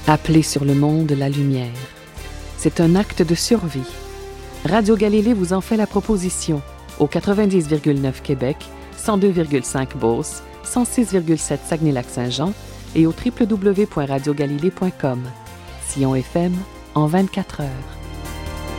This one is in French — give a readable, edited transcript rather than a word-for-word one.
Appelez sur le monde la lumière. C'est un acte de survie. Radio Galilée vous en fait la proposition au 90,9 Québec, 102,5 Beauce, 106,7 Saguenay-Lac-Saint-Jean et au www.radiogalilée.com. Sillon FM en 24 heures.